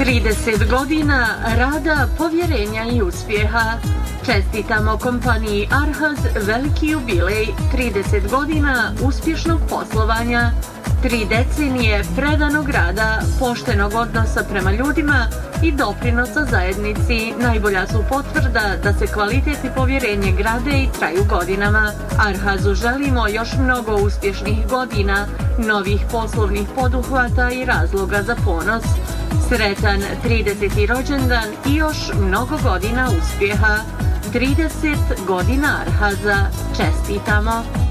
30 godina rada, povjerenja i uspjeha. Čestitamo kompaniji Arhaz veliki jubilej, 30 godina uspješnog poslovanja, 3 decenije predanog rada, poštenog odnosa prema ljudima i doprinosa zajednici najbolja su potvrda da se kvalitet i povjerenje grade i traju godinama. Arhazu želimo još mnogo uspješnih godina, novih poslovnih poduhvata i razloga za ponos. Sretan 30. rođendan i još mnogo godina uspjeha. 30 godina Arhaza. Čestitamo!